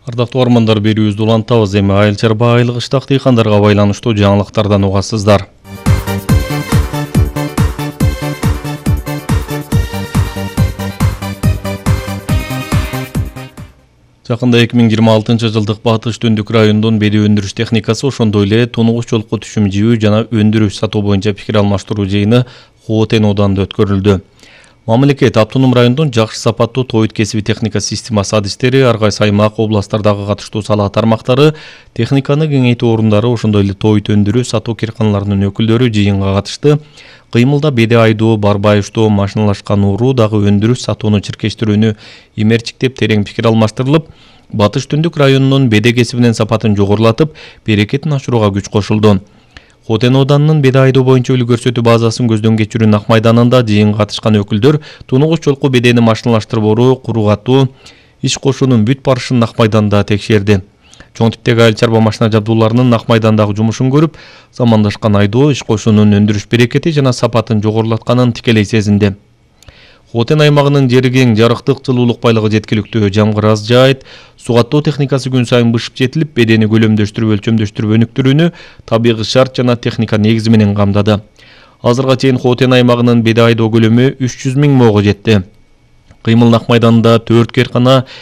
Ардактуу армандар, берүүбүздү улантабыз. Эми айыл чарба айыл кыштак дыйкандарга байланыштуу жаңылыктардан угасыздар. Жакында 2026-жылдык Батыш Түндүк районунун беди өндүрүш техникасы, ошондой эле тунугуч жолку түшүм жибүү жана өндүрүш сатуу боюнча пикир алмаштыруу жыйыны Хотен ооданында өткөрүлдү. Мамлекет автоном райондун жакшы сапаттуу тоойт кесиби техника системасы адистери, ар кайсы аймак, областтардагы катыштуу сала тармактары, техниканы кеңейтүү орундары, ошондой эле тоойт өндүрүү сатуу кирканаларынын өкүлдөрү жыйынга катышты. Кыймылда беди айдоо, бар байыштоо, машиналашкан уруу дагы өндүрүш сатууну чиркештирүүнү имерчиктеп терең пикир алмаштырылып, Батыш Түндүк районунун беде кесибинин сапатын жогорулатып, берекетин ашырууга күч кошулду. Хотен ооданынын беде айдоо боюнча үлгү көрсөтүү базасын көздөн кечирүү Ак майданында жыйынга катышкан өкүлдөр тунугуч жолку бедени машиналаштырбоо, кургатуу, иш кошуунун бүт барышын Ак майданда текшерди. Чоң типтеги айыл чарба машина жабдууларынын Ак майдандагы жумушун көрүп, замандашкан айдоо, иш кошуунун өндүрүш берекети жана сапатын жогорулатканын тикелей сезинди. Хотен аймагынын жери кең, жарыктык, жылуулук байлыгы жеткиликтүү, жамгыр аз жаайт, суу каттоо техникасы күн сайын бышып жетилип, бедени көлөмдөштүрүп, өлчөмдөштүрүп өнүктүрүүнү табигый шарт жана техника негизи менен камдады. Азырга чейин Хотен аймагынын беде айдоо көлөмү 300 000 моого жетти. Кыймыл Ак майданында 4 керкана,